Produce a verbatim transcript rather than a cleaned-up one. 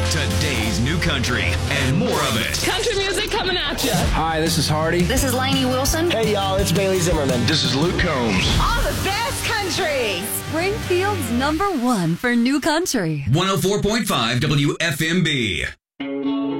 Today's new country and more of it. Country music coming at you. Hi, this is Hardy. This is Lainey Wilson. Hey, y'all, it's Bailey Zimmerman. This is Luke Combs. All the best country. Springfield's number one for new country. one oh four point five W F M B.